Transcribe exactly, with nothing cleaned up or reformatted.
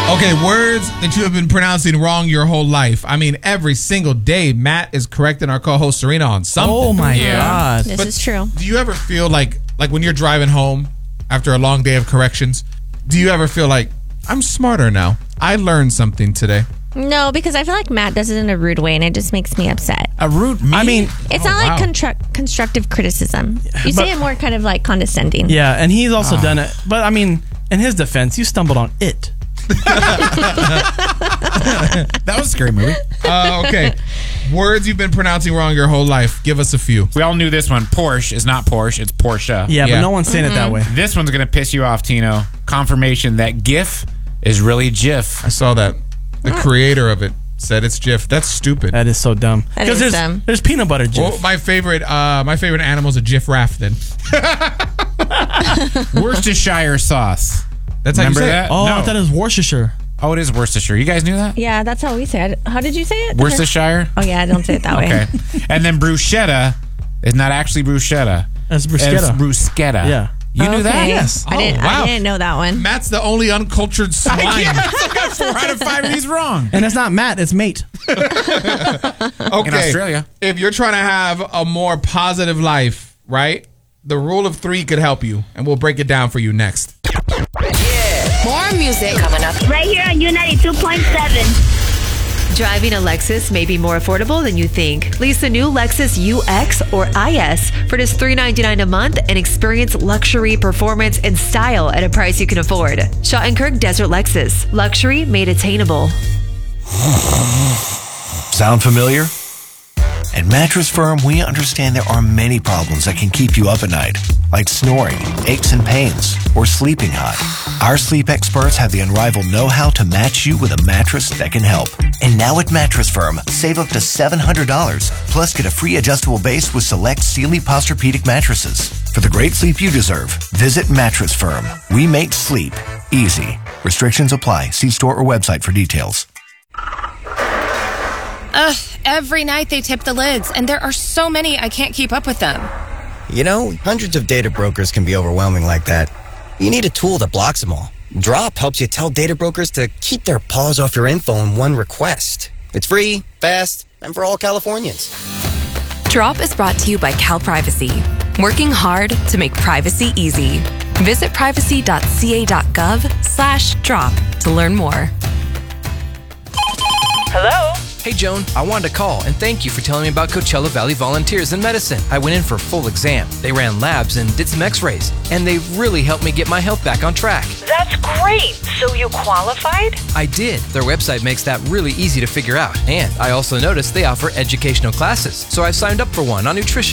Okay, words that you have been pronouncing wrong your whole life. I mean, every single day, Matt is correcting our co-host Serena on something. Oh my God. This But is true. Do you ever feel like, like when you're driving home after a long day of corrections, do you ever feel like, I'm smarter now? I learned something today. No, because I feel like Matt does it in a rude way, and it just makes me upset. A rude me? I mean, It's Oh, not like wow. construct, constructive criticism. You but- say it more kind of like condescending. yeah, and he's also Ah. done it. But I mean, in his defense, you stumbled on it. that was a scary movie. Uh, okay, words you've been pronouncing wrong your whole life. Give us a few. We all knew this one. Porsche is not Porsche, it's Porsche. Yeah, Yeah. but no one's saying it that way. This one's going to piss you off, Tino. Confirmation that GIF is really GIF. I saw that. The creator of it said it's Jif. That's stupid. That is so dumb. That Because is there's, dumb. there's peanut butter Jif. Well, my favorite, uh, my favorite animal is a Jif-Raff. Then Worcestershire sauce. that's how Remember you say that? it. oh, no. I thought it was Worcestershire. Oh, it is Worcestershire. You guys knew that? Yeah, that's how we say it. How did you say it? Worcestershire? Oh, yeah, I don't say it that Okay. way. And then bruschetta is not actually bruschetta. That's It's bruschetta. bruschetta. Yeah. You knew that? Okay. Yes. I didn't, Oh, wow. I didn't know that one. Matt's the only uncultured swine. Yes, I got four out of five of these wrong. And it's not Matt, it's mate. Okay. In Australia. If you're trying to have a more positive life, right? The rule of three could help you, and we'll break it down for you next. More music coming up. Right here on U ninety-two point seven. Driving a Lexus may be more affordable than you think. Lease the new Lexus U X or I S for just three hundred ninety-nine dollars a month and experience luxury, performance, and style at a price you can afford. Schottenkirk Desert Lexus. Luxury made attainable. Sound familiar? At Mattress Firm, we understand there are many problems that can keep you up at night, like snoring, aches and pains, or sleeping hot. Our sleep experts have the unrivaled know-how to match you with a mattress that can help. And now at Mattress Firm, save up to seven hundred dollars, plus get a free adjustable base with select Sealy Posturepedic mattresses. For the great sleep you deserve, visit Mattress Firm. We make sleep easy. Restrictions apply. See store or website for details. Ugh, every night they tip the lids, and there are so many I can't keep up with them. You know, hundreds of data brokers can be overwhelming like that. You need a tool that blocks them all. Drop helps you tell data brokers to keep their paws off your info in one request. It's free, fast, and for all Californians. Drop is brought to you by Cal Privacy, working hard to make privacy easy. Visit privacy.ca.gov slash drop to learn more. Hello? Hey, Joan, I wanted to call and thank you for telling me about Coachella Valley Volunteers in Medicine. I went in for a full exam. They ran labs and did some x-rays, and they really helped me get my health back on track. That's great! So you qualified? I did. Their website makes that really easy to figure out. And I also noticed they offer educational classes, so I've signed up for one on nutrition.